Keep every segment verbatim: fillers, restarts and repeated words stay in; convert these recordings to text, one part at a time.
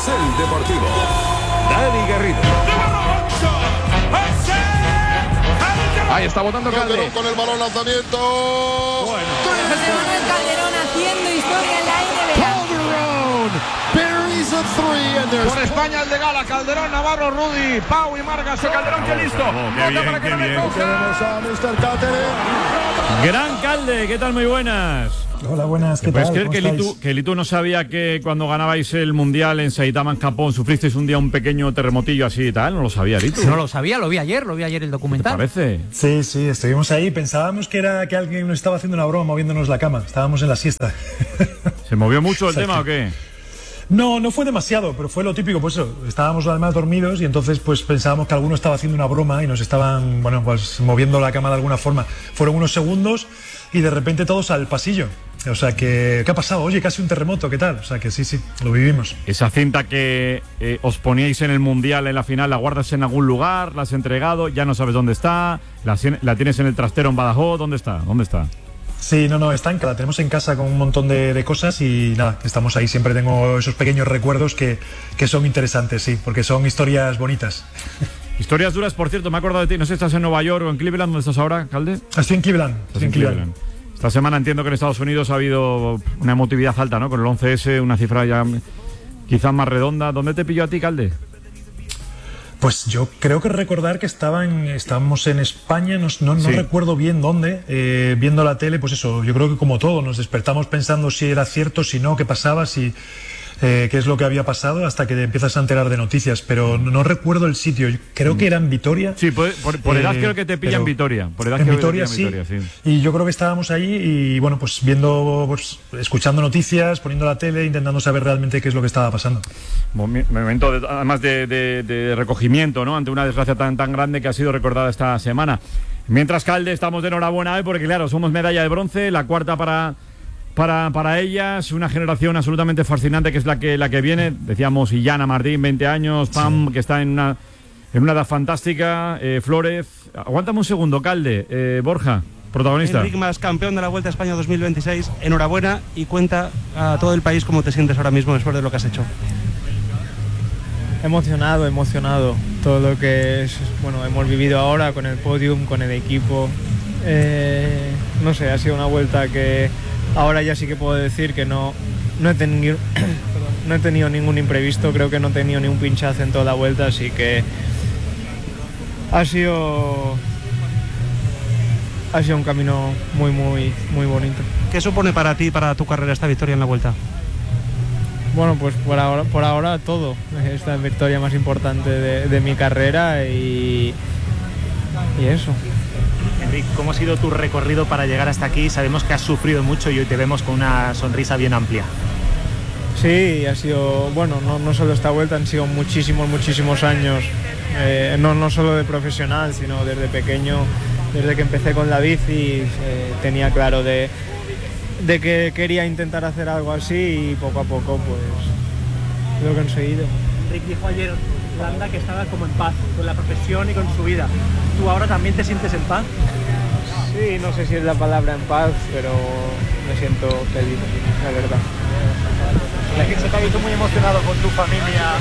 Carrusel Deportivo. Dani Garrido. Ahí está botando Calderón con el balón, lanzamiento. Bueno. José Manuel Calderón haciendo historia en la N B A. Por España el de Gala, Calderón, Navarro, Rudy, Pau y Margas, Calderón, que listo. Oh, qué bien, para que qué no le bien. coja. Gran Calde, ¿qué tal? Muy buenas. Hola, buenas, ¿qué ¿Puedes tal? creer ¿Cómo que estáis? Litu, que Litu no sabía que cuando ganabais el Mundial en Saitama, en Japón, sufristeis un día un pequeño terremotillo así y tal? No lo sabía, Litu. No lo sabía, lo vi ayer, lo vi ayer el ¿Te documental. parece? Sí, sí, estuvimos ahí. Pensábamos que era que alguien nos estaba haciendo una broma moviéndonos la cama. Estábamos en la siesta. ¿Se movió mucho el Exacto. tema o qué? No, no fue demasiado, pero fue lo típico, pues eso. Estábamos además dormidos y entonces pues pensábamos que alguno estaba haciendo una broma y nos estaban, bueno, pues moviendo la cama de alguna forma. Fueron unos segundos y de repente todos al pasillo. O sea que, ¿qué ha pasado? Oye, casi un terremoto, ¿qué tal? O sea que sí, sí, lo vivimos. Esa cinta que eh, os poníais en el Mundial en la final, ¿la guardas en algún lugar? ¿La has entregado? ¿Ya no sabes dónde está? ¿La, la tienes en el trastero en Badajoz? ¿Dónde está? ¿Dónde está? Sí, no, no, está en, la tenemos en casa con un montón de, de cosas y nada, estamos ahí. Siempre tengo esos pequeños recuerdos que, que son interesantes, sí, porque son historias bonitas. Historias duras, por cierto, me he acordado de ti. No sé si estás en Nueva York o en Cleveland. ¿Dónde estás ahora, Calde? Estoy en Cleveland. Estoy en Cleveland. Esta semana entiendo que en Estados Unidos ha habido una emotividad alta, ¿no? Con el once ese, una cifra ya quizás más redonda. ¿Dónde te pilló a ti, Calde? Pues yo creo que recordar que estaban, estábamos en España, no, no, no Sí. recuerdo bien dónde, eh, viendo la tele, pues eso, yo creo que como todo, nos despertamos pensando si era cierto, si no, qué pasaba, si... Eh, qué es lo que había pasado hasta que te empiezas a enterar de noticias, pero no, no recuerdo el sitio. Creo que era en Vitoria. Sí, por, por, por edad Eh, creo que te pilla pero en Vitoria. Por edad en creo que te Vitoria, pilla sí. en Vitoria, sí. Y yo creo que estábamos ahí y bueno, pues viendo, pues, escuchando noticias, poniendo la tele, intentando saber realmente qué es lo que estaba pasando. Momi- Momento de- además de, de- de recogimiento, ¿no? Ante una desgracia tan, tan grande que ha sido recordada esta semana. Mientras, Calde, estamos de enhorabuena hoy porque claro, somos medalla de bronce, la cuarta para... Para, para ellas, una generación absolutamente fascinante que es la que, la que viene. Decíamos Illana Martín, veinte años, Pam, sí. que está en una, en una edad fantástica, eh, Flórez. Aguántame un segundo, Calde, eh, Borja, protagonista. Enric Mas, campeón de la Vuelta a España dos mil veintiséis, enhorabuena y cuenta a todo el país cómo te sientes ahora mismo después de lo que has hecho. Emocionado, emocionado. Todo lo que es, bueno, hemos vivido ahora con el podium, con el equipo. Eh, no sé, ha sido una vuelta que... Ahora ya sí que puedo decir que no, no, he tenido, no he tenido ningún imprevisto, creo que no he tenido ni un pinchazo en toda la vuelta, así que ha sido, ha sido un camino muy, muy, muy bonito. ¿Qué supone para ti, para tu carrera, esta victoria en la Vuelta? Bueno, pues por ahora, por ahora todo. Es la victoria más importante de, de mi carrera y, y eso. Enric, ¿cómo ha sido tu recorrido para llegar hasta aquí? Sabemos que has sufrido mucho y hoy te vemos con una sonrisa bien amplia. Sí, ha sido, bueno, no, no solo esta vuelta, han sido muchísimos, muchísimos años, eh, no, no solo de profesional, sino desde pequeño, desde que empecé con la bici, eh, tenía claro de, de que quería intentar hacer algo así y poco a poco pues lo he conseguido. Enric dijo ayer, Landa, que estaba como en paz con la profesión y con su vida. ¿Tú ahora también te sientes en paz? Sí, no sé si es la palabra en paz, pero me siento feliz, la verdad. La gente se te ha visto muy emocionado con tu familia.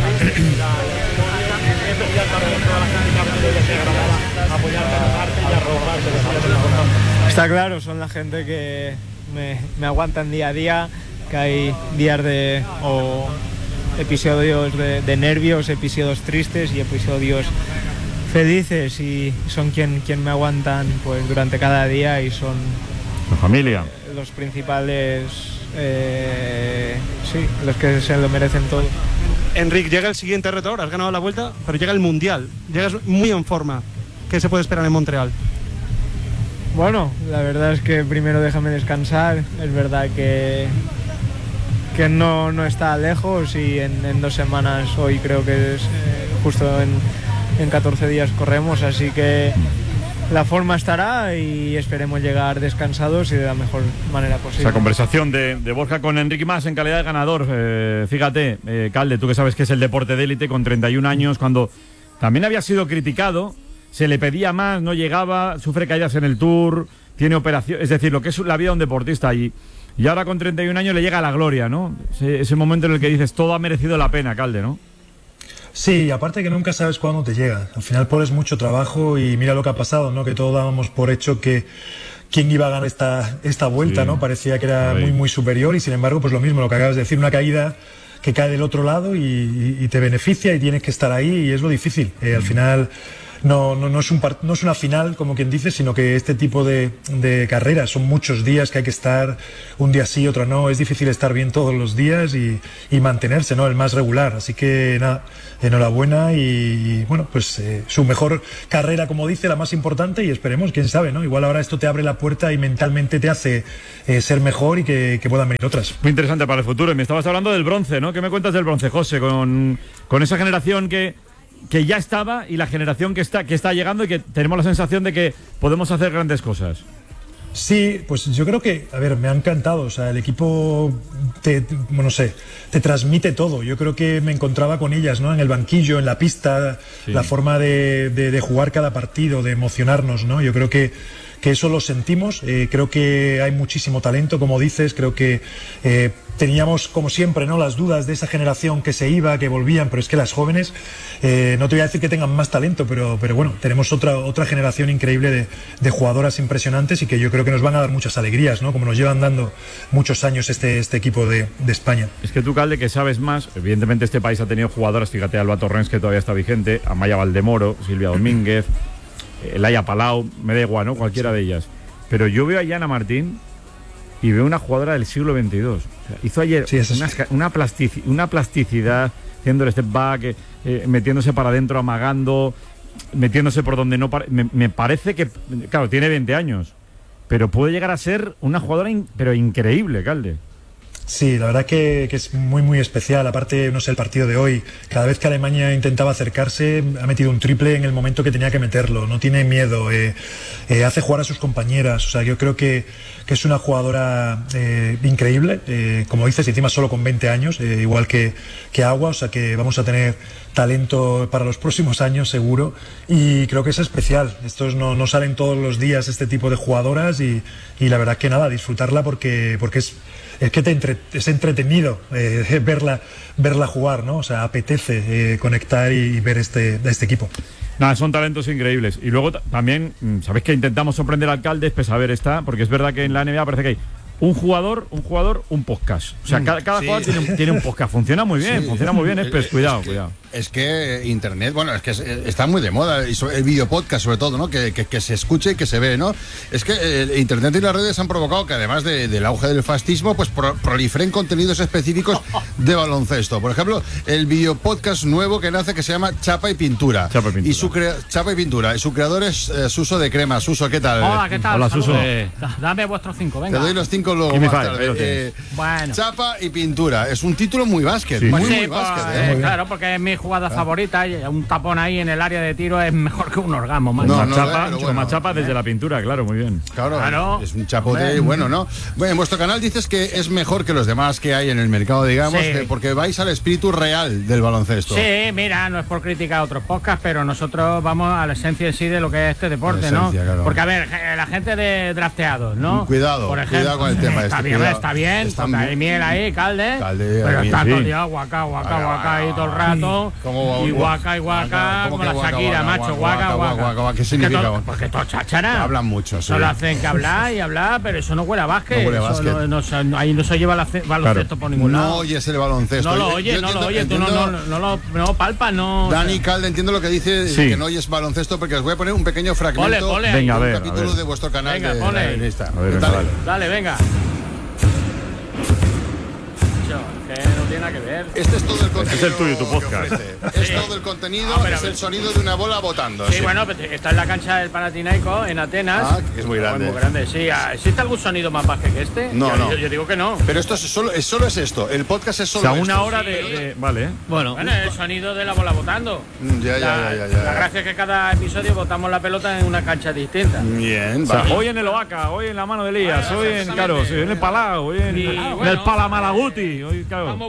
Está claro, son la gente que me, me aguantan día a día, que hay días de... O, episodios de, de nervios, episodios tristes y episodios felices y son quien, quien me aguantan pues durante cada día y son la familia, eh, los principales, eh, sí, los que se lo merecen todo. Enric, llega el siguiente reto ahora, has ganado la Vuelta, pero llega el Mundial, llegas muy en forma. ¿Qué se puede esperar en Montreal? Bueno, la verdad es que primero déjame descansar, es verdad que que no, no está lejos y en, en dos semanas, hoy creo que es eh, justo en, en catorce días corremos, así que la forma estará y esperemos llegar descansados y de la mejor manera posible. Esa conversación de, de Borja con Enric Mas en calidad de ganador, eh, fíjate, eh, Calde, tú que sabes que es el deporte de élite con treinta y un años, cuando también había sido criticado, se le pedía más, no llegaba, sufre caídas en el Tour, tiene operación, es decir, lo que es la vida de un deportista y y ahora con treinta y un años le llega la gloria, ¿no? Ese, ese momento en el que dices, todo ha merecido la pena, Calde, ¿no? Sí, aparte que nunca sabes cuándo te llega. Al final pones mucho trabajo y mira lo que ha pasado, ¿no? Que todos dábamos por hecho que quién iba a ganar esta, esta vuelta, sí. ¿no? Parecía que era muy, muy superior y sin embargo, pues lo mismo, lo que acabas de decir, una caída que cae del otro lado y, y, y te beneficia y tienes que estar ahí y es lo difícil. Eh, al final no, no, no, es un part, no es una final, como quien dice, sino que este tipo de, de carreras son muchos días que hay que estar, un día sí, otro no. Es difícil estar bien todos los días y, y mantenerse, ¿no? El más regular. Así que nada, enhorabuena y, y bueno, pues eh, su mejor carrera, como dice, la más importante y esperemos, quién sabe, ¿no? Igual ahora esto te abre la puerta y mentalmente te hace eh, ser mejor y que, que puedan venir otras. Muy interesante para el futuro. Y me estabas hablando del bronce, ¿no? ¿Qué me cuentas del bronce, José? Con, con esa generación que... que ya estaba y la generación que está, que está llegando y que tenemos la sensación de que podemos hacer grandes cosas. Sí, pues yo creo que, a ver, me ha encantado, o sea, el equipo te, te bueno, no sé, te transmite todo. Yo creo que me encontraba con ellas, ¿no? En el banquillo, en la pista, sí. La forma de, de, de jugar cada partido, de emocionarnos, ¿no? Yo creo que que eso lo sentimos, eh, creo que hay muchísimo talento, como dices, creo que eh, teníamos, como siempre, ¿no? Las dudas de esa generación que se iba, que volvían, pero es que las jóvenes, eh, no te voy a decir que tengan más talento, pero, pero bueno, tenemos otra, otra generación increíble de, de jugadoras impresionantes y que yo creo que nos van a dar muchas alegrías, ¿no? Como nos llevan dando muchos años este, este equipo de, de España. Es que tú, Calde, que sabes más, evidentemente este país ha tenido jugadoras, fíjate, Alba Torrens, que todavía está vigente, Amaya Valdemoro, Silvia Domínguez, Laia Palau, me da igual, ¿no? Cualquiera de ellas. Pero yo veo a Yana Martín y veo una jugadora del siglo veintidós. O sea, hizo ayer sí, una, una, plastici una plasticidad, haciendo el step back, eh, metiéndose para adentro, amagando, metiéndose por donde no... Me, me parece que, claro, tiene veinte años, pero puede llegar a ser una jugadora in pero increíble, Calde. Sí, la verdad que, que es muy muy especial. Aparte, no sé, el partido de hoy, cada vez que Alemania intentaba acercarse, ha metido un triple en el momento que tenía que meterlo, no tiene miedo, eh, eh, hace jugar a sus compañeras. O sea, yo creo que, que es una jugadora eh, increíble, eh, como dices, encima solo con veinte años, eh, igual que, que Agua, o sea que vamos a tener talento para los próximos años seguro y creo que es especial. Estos no, no salen todos los días este tipo de jugadoras y, y la verdad que nada, disfrutarla porque, porque es es que te entre, es entretenido eh, verla, verla jugar, ¿no? O sea, apetece eh, conectar y, y ver este, este equipo. Nada, son talentos increíbles. Y luego también, ¿sabéis que intentamos sorprender al Calde? Pues a ver esta, porque es verdad que en la N B A parece que hay un jugador, un jugador, un podcast. O sea, cada, cada sí. jugador tiene un, tiene un podcast. Funciona muy bien, sí. funciona muy bien. Es, pues, cuidado, es que, cuidado. Es que Internet, bueno, es que es, está muy de moda. Y el video podcast, sobre todo, ¿no? Que, que, que se escuche y que se ve, ¿no? Es que eh, Internet y las redes han provocado que, además de, del auge del fascismo, pues pro, proliferen contenidos específicos de baloncesto. Por ejemplo, el video podcast nuevo que nace que se llama Chapa y Pintura. Chapa y Pintura. Y su, crea, Chapa y Pintura. Y su creador es eh, Suso de Crema. Suso, ¿qué tal? Hola, ¿qué tal? Hola, Suso. Eh, dame vuestros cinco, venga. Te doy los cinco luego más tarde. Eh, bueno. Chapa y Pintura. Es un título muy básquet. Sí. Muy, pues sí, muy pues, básquet. Eh, ¿eh? claro, porque es mi jugada ah. favorita. Y un tapón ahí en el área de tiro es mejor que un orgasmo. No, no, chapa, bueno, más chapa desde la pintura, claro, muy bien. Claro, claro. Es un chapote bueno, ¿no? Bueno, en vuestro canal dices que es mejor que los demás que hay en el mercado, digamos, sí. que porque vais al espíritu real del baloncesto. Sí, mira, no es por criticar a otros podcasts, pero nosotros vamos a la esencia en sí de lo que es este deporte, esencia, ¿no? Claro. Porque, a ver, la gente de drafteados, ¿no? Cuidado, por ejemplo, cuidado con el tema está este. Bien, cuidado. está bien, está bien, hay miel ahí, Calde, Calde pero está sí. todo el día guaca, guaca, guaca ahí todo el rato, y guaca y guaca, como la Shakira, macho, guaca, guaca. ¿Qué significa? Porque todos chácharas. Hablan mucho, sí. Solo hacen que hablar y hablar, pero eso no huele a básquet. No huele a básquet. No, no, no, ahí no se lleva el baloncesto claro. por ningún lado. No oyes el baloncesto. No lo oyes, no lo oyes, tú no, no, no, lo no palpas, no. Dani, o sea. Calde, entiendo lo que dice, sí. que no oyes baloncesto, porque os voy a poner un pequeño fragmento pole, pole, venga, a ver, un capítulo a ver. de vuestro canal. Venga, de, pole. de, de esta. A ver, dale, dale. dale, venga. Que no tiene nada que ver. Este es todo el contenido. Es el tuyo, tu podcast. Es sí. todo el contenido, ah, pero, es el sonido de una bola botando. Sí, sí. bueno, está en la cancha del Panathinaikos, en Atenas. Ah, que es muy grande. Es muy grande, sí. ¿Existe algún sonido más bajo que este? No, yo, no. Yo, yo digo que no. Pero esto es solo, es solo es esto. El podcast es solo o sea, una esto. hora de, de... Vale. Bueno, bueno, el sonido de la bola botando. Ya, ya, la, ya, ya, ya. La gracia es que cada episodio botamos la pelota en una cancha distinta. Bien, o sea, vale. hoy en el Oaca, hoy en la mano de Elías, hoy en, claro, sí, en el Palau, hoy en, y, en bueno, el Palamalaguti. Hoy, claro. Vamos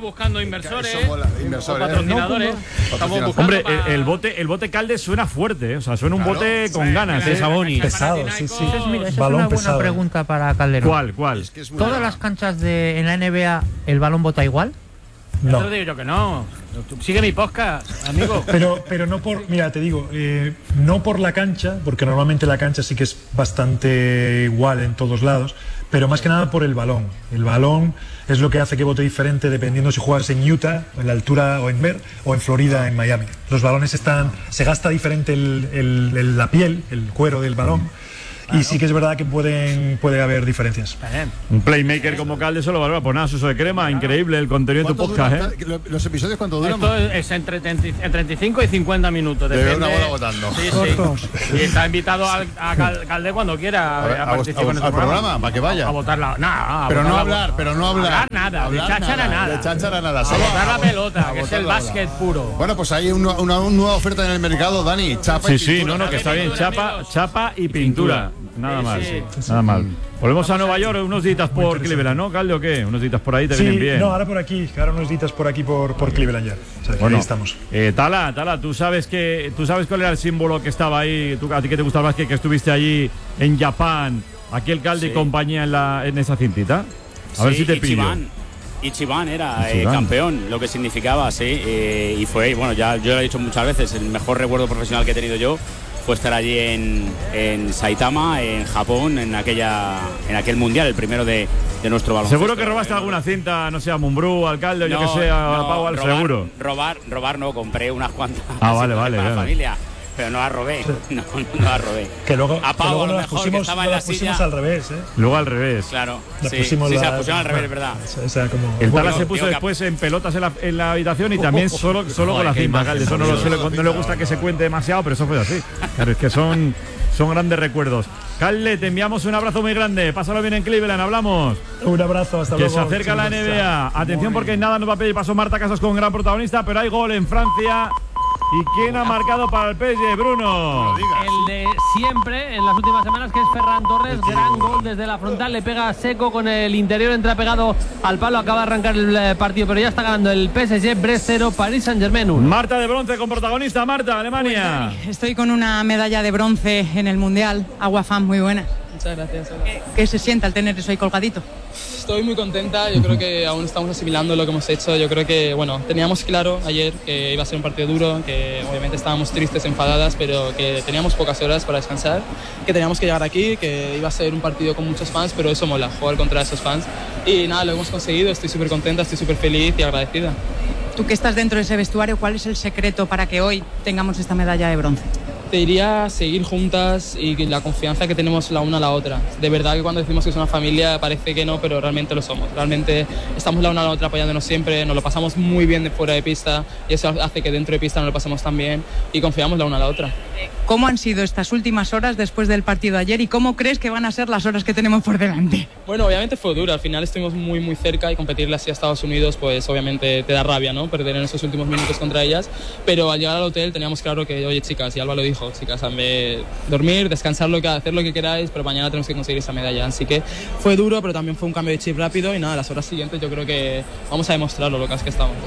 buscando inversores, inversores o patrocinadores. Estamos buscando Hombre, para... el, el bote el bote Calde suena fuerte, ¿eh? O sea, suena un Claro. bote con Sí, ganas. sí, ¿eh? Saboni. Pesado, sí, sí. Entonces, mira, esa es Balón una buena pesado. pregunta para Calderón. ¿Cuál, cuál? Es que es muy ¿Todas raro. las canchas de, en la N B A el balón bota igual? No. Yo te digo yo que no. Sigue mi podcast, amigo. Pero, pero no por, mira, te digo, eh, no por la cancha, porque normalmente la cancha sí que es bastante igual en todos lados, pero más que nada por el balón. El balón es lo que hace que vote diferente dependiendo si juegas en Utah, en la altura, o en Mer, o en Florida, en Miami. Los balones están, se gasta diferente el, el- el- la piel, el cuero del balón, y sí que es verdad que pueden, puede haber diferencias. Un playmaker como Calde solo valora. Pues nada, Suso de Crema, increíble el contenido de tu ¿Cuánto podcast, dura- ¿eh? ¿Los episodios cuánto duran? Esto es, es entre, treinta y- treinta y cinco y cincuenta minutos. De Depende. una bola votando. Sí, sí. Y está invitado al, a Cal- Calde cuando quiera A ver, a, a participar vos- en a- este al programa, para que vaya. A votar la. Nah, a Pero votar no la- hablar, pero no hablar. Hablar nada, Hablar de cháchara nada. De cháchara nada. A solo botar la a- pelota, a que es botar el la bola. básquet puro. Bueno, pues hay una, una, una nueva oferta en el mercado, Dani. Chapa y Sí, sí, pintura. no, no, que está bien. Chapa, chapa y pintura. Nada Sí, mal. sí. Nada mal. Volvemos a Nueva York, unos días por Cleveland, ¿no, Calde, o qué? Unos días por ahí te Sí, vienen bien. no, ahora por aquí, ahora unos días por aquí por, por Cleveland ya. O sea, que Bueno, ahí estamos. eh, Tala, Tala, tú sabes que tú sabes cuál era el símbolo que estaba ahí, tú, a ti que te gusta el básquet, que estuviste allí en Japón, aquí el Calde y Sí. compañía en la en esa cintita. A ver Sí, si te pillo. Ichiban. Ichiban era eh, Ichiban. campeón, lo que significaba, sí. eh, y fue, bueno, ya yo lo he dicho muchas veces, el mejor recuerdo profesional que he tenido yo fue estar allí en, en Saitama, en Japón, en aquella en aquel mundial, el primero de, de nuestro baloncesto. Seguro que robaste alguna cinta, no sé, a Mumbrú, alcalde, o yo No, que sé, a no, Pau, robar, seguro. Robar, robar no, compré unas cuantas. Ah, vale, para vale, la claro. familia, pero no la robé, no, no la robé. Que luego, A que Pau, luego a lo nos las mejor, que pusimos, estaba nos en la las pusimos silla. al revés, ¿eh? Luego al revés. Claro, Las sí, pusimos sí, la- se la pusieron al revés, ¿verdad? Esa- esa como- El Tala Bueno, se puso digo que- después en pelotas en la, en la habitación y también solo, solo con la qué cinta, imagen, Calde. Eso no, lo- solo no, la le cinta, gusta que se cuente demasiado, pero eso fue así. Claro, es que son, son grandes recuerdos. Calde, te enviamos un abrazo muy grande. Pásalo bien en Cleveland, hablamos. Un abrazo, hasta Que luego. se acerca la chicos. N B A. Atención porque en nada nos va a pedir paso Marta Casas con gran protagonista, pero hay gol en Francia. ¿Y quién ha marcado para el P S G, Bruno? El de siempre, en las últimas semanas, que es Ferran Torres. Gran gol desde la frontal, le pega seco con el interior, entra pegado al palo, acaba de arrancar el eh, partido, pero ya está ganando el P S G, Brest cero, Paris Saint-Germain uno. Marta de bronce con protagonista, Marta, Alemania. Estoy con una medalla de bronce en el Mundial. Agua fan, muy buena. Muchas gracias. ¿Qué, qué se siente al tener eso ahí colgadito? Estoy muy contenta, yo creo que aún estamos asimilando lo que hemos hecho. Yo creo que, bueno, teníamos claro ayer que iba a ser un partido duro, que obviamente estábamos tristes, enfadadas, pero que teníamos pocas horas para descansar, que teníamos que llegar aquí, que iba a ser un partido con muchos fans, pero eso mola, jugar contra esos fans. Y nada, lo hemos conseguido, estoy súper contenta, estoy súper feliz y agradecida. Tú que estás dentro de ese vestuario, ¿cuál es el secreto para que hoy tengamos esta medalla de bronce? Te diría seguir juntas y la confianza que tenemos la una a la otra. De verdad que cuando decimos que es una familia parece que no, pero realmente lo somos. Realmente estamos la una a la otra apoyándonos siempre, nos lo pasamos muy bien de fuera de pista y eso hace que dentro de pista nos lo pasemos tan bien y confiamos la una a la otra. ¿Cómo han sido estas últimas horas después del partido de ayer y cómo crees que van a ser las horas que tenemos por delante? Bueno, obviamente fue duro, al final estuvimos muy muy cerca y competirle así a Estados Unidos pues obviamente te da rabia, ¿no? Perder en esos últimos minutos contra ellas, pero al llegar al hotel teníamos claro que, oye chicas, y Alba lo dijo, chicas, hazme dormir, descansar, lo que, hacer lo que queráis, pero mañana tenemos que conseguir esa medalla, así que fue duro, pero también fue un cambio de chip rápido y nada, las horas siguientes yo creo que vamos a demostrarlo, lo que es que estamos.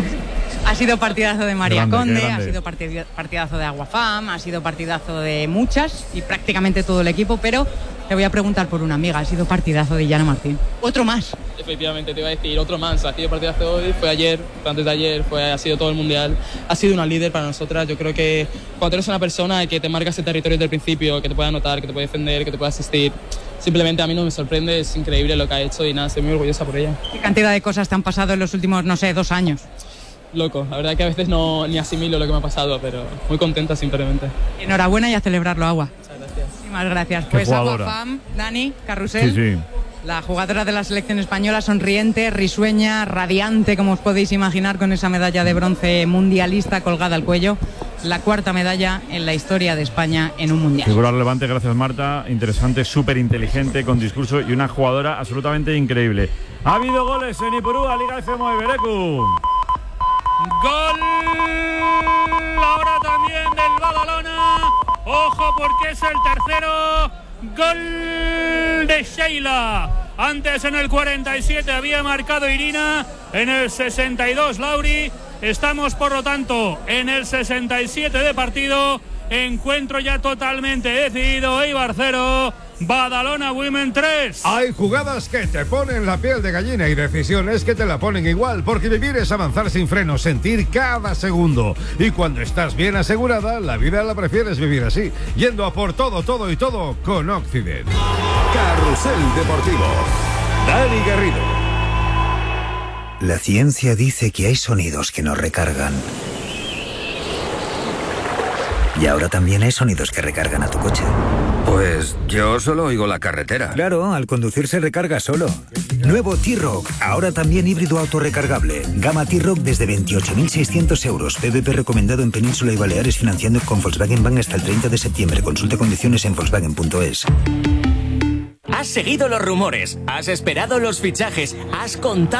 Ha sido partidazo de María Grande, Conde, qué grande. ha sido partid- partidazo de Aguafam, ha sido partidazo de muchas y prácticamente todo el equipo, pero le voy a preguntar por una amiga, ha sido partidazo de Yana Martín. Otro más. Efectivamente, te iba a decir, otro más, ha sido partidazo hoy, fue ayer, fue antes de ayer, fue, ha sido todo el mundial, ha sido una líder para nosotras. Yo creo que cuando eres una persona que te marca ese territorio desde el principio, que te puede anotar, que te puede defender, que te puede asistir, simplemente a mí no me sorprende, es increíble lo que ha hecho y nada, estoy muy orgullosa por ella. ¿Qué cantidad de cosas te han pasado en los últimos, no sé, dos años? Loco, la verdad que a veces no ni asimilo lo que me ha pasado, pero muy contenta simplemente. Enhorabuena y a celebrarlo, Agua. Muchas gracias. Muchísimas gracias. Qué Pues jugadora. Aguafam, Dani, Carrusel. Sí, sí. La jugadora de la selección española, sonriente, risueña, radiante, como os podéis imaginar, con esa medalla de bronce mundialista colgada al cuello. La cuarta medalla en la historia de España en un mundial. Figura relevante, gracias Marta. Interesante, súper inteligente, con discurso y una jugadora absolutamente increíble. Ha habido goles en Ipurúa, Liga F M de Berecu. Gol ahora también del Badalona. Ojo porque es el tercero. Gol de Sheila. Antes en el cuarenta y siete había marcado Irina, en el sesenta y dos Lauri. Estamos por lo tanto en el sesenta y siete de partido. Encuentro ya totalmente decidido. Eibar cero, Badalona Women tres. Hay jugadas que te ponen la piel de gallina y decisiones que te la ponen igual, porque vivir es avanzar sin freno, sentir cada segundo. Y cuando estás bien asegurada, la vida la prefieres vivir así, yendo a por todo, todo y todo con Occident. Carrusel Deportivo. Dani Garrido. La ciencia dice que hay sonidos que nos recargan. Y ahora también hay sonidos que recargan a tu coche. Pues yo solo oigo la carretera. Claro, al conducir se recarga solo. Nuevo T-Roc, ahora también híbrido autorrecargable. Gama T-Roc desde veintiocho mil seiscientos euros. P V P recomendado en Península y Baleares, financiando con Volkswagen Bank hasta el treinta de septiembre. Consulte condiciones en volkswagen punto es. Has seguido los rumores, has esperado los fichajes, has contado